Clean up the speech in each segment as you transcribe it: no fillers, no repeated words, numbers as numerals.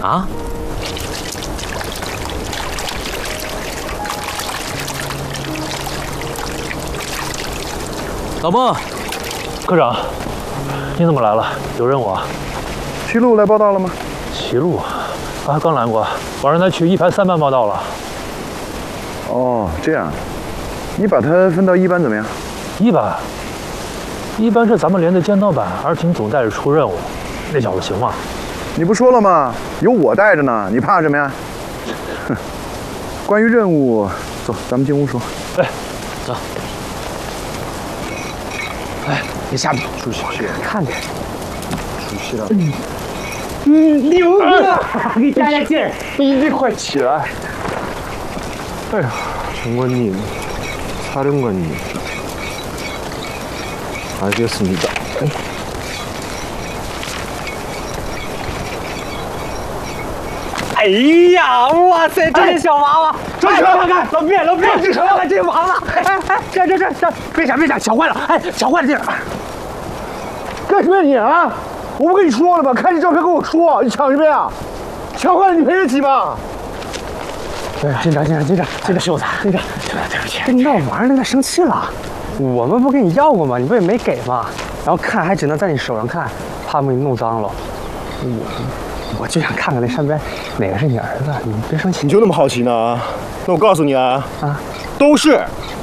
啊？老孟， 科长，你怎么来了？有任务啊？ 齐路来报道了吗？ 齐路啊，刚来过，我让他去1排3班报道了。 哦，这样，你把他分到1班怎么样 ？1班，1班是咱们连的监刀班，而且总带着出任务，那小子行吗？ 你不说了吗？有我带着呢，你怕什么呀？哼，关于任务，走，咱们进屋说。 哎， 走。哎，你下去， 出去去， 看见。 出去了。 牛哥，给加加劲儿！ 你快起来！哎呀，장관님 사령관님 알겠습니다. 哎呀，哇塞，这是小娃娃！ 转车， 看，老卞，这看这娃娃！哎，这，别闪，抢坏了！哎，抢坏了这！ 干什么你啊？我不跟你说了吗？看这照片跟我说，你抢什么呀？抢坏了你赔得起吗？ 警长，秀才，对不起，跟你闹玩呢，他生气了。我们不跟你要过吗？你不也没给吗？然后看还只能在你手上看，怕把你弄脏了。我就想看看那上边哪个是你儿子，你别生气。 你就那么好奇呢？那我告诉你啊，都是。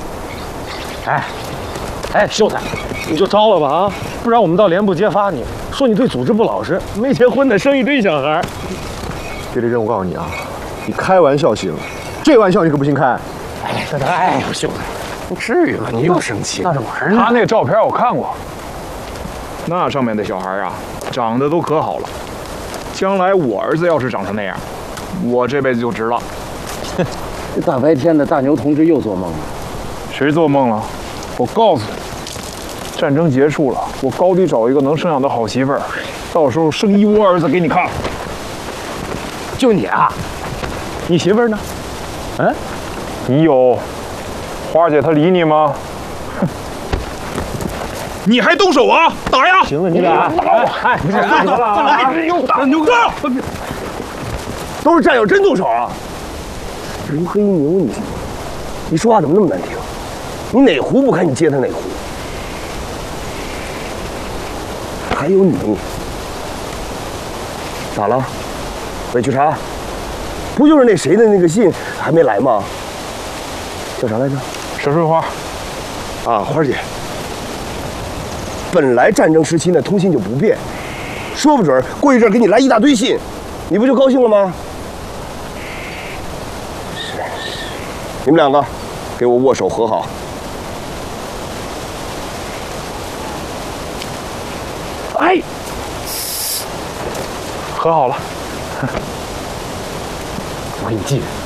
哎，秀才，你就招了吧啊！不然我们到连部揭发你，说你对组织不老实，没结婚的生一堆小孩。 这任务告诉你啊，你开玩笑行，这玩笑你可不行开。 哎，秀才，不至于吧？你又生气？那是玩呢。 他那个照片我看过， 那上面的小孩啊，长得都可好了。将来我儿子要是长成那样，我这辈子就值了。 这大白天的，大牛同志又做梦了。 谁做梦了？我告诉你，战争结束了，我高低找一个能生养的好媳妇儿，到时候生一窝儿子给你看。 就你啊？ 你媳妇儿呢？你有花姐她理你吗？哼！你还动手啊？打呀！ 行了，你俩不是打了啊！ 又打牛哥， 都是战友，真动手啊！人和一牛，你说话怎么那么难听？你哪壶不开，你接他哪壶。还有你，咋了？委屈啥？不就是那谁的那个信还没来吗？叫啥来着？ 沈春花。 啊，花姐。本来战争时期呢，通信就不便，说不准过一阵给你来一大堆信，你不就高兴了吗？你们两个，给我握手和好。 哎，和好了。 我给你记着。